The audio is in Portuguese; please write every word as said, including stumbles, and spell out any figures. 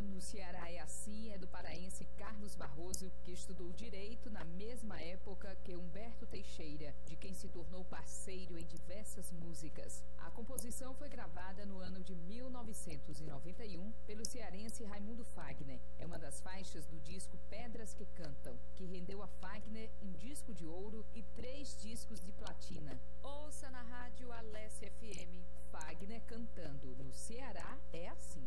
música No Ceará é Assim é do paraense Carlos Barroso, que estudou Direito na mesma época que Humberto Teixeira, de quem se tornou parceiro em diversas músicas. A composição foi gravada no ano de mil novecentos e noventa e um pelo cearense Raimundo Fagner. É uma das faixas do disco Pedras que Cantam, que rendeu a Fagner um disco de ouro e três discos de platina. Ouça na rádio Alessia F M, Fagner cantando No Ceará é Assim.